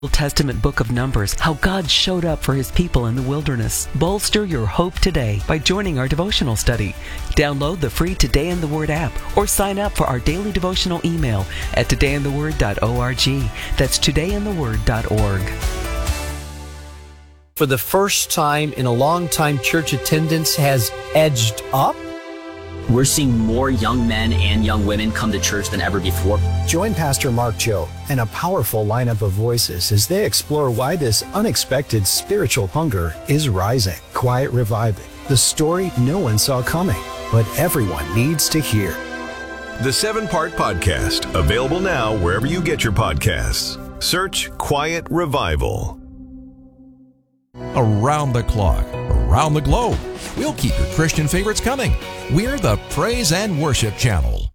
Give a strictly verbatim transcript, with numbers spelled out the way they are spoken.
Old Testament book of Numbers, how God showed up for his people in the wilderness. Bolster your hope today by joining our devotional study. Download the free Today in the Word app or sign up for our daily devotional email at today in the word dot org. That's today in the word dot org. For the first time in a long time, church attendance has edged up. We're seeing more young men and young women come to church than ever before. Join Pastor Mark Joe and a powerful lineup of voices as they explore why this unexpected spiritual hunger is rising. Quiet Reviving, the story no one saw coming, but everyone needs to hear. The seven-part podcast, available now wherever you get your podcasts. Search Quiet Revival. Around the clock, around the globe, we'll keep your Christian favorites coming. We're the Praise and Worship Channel.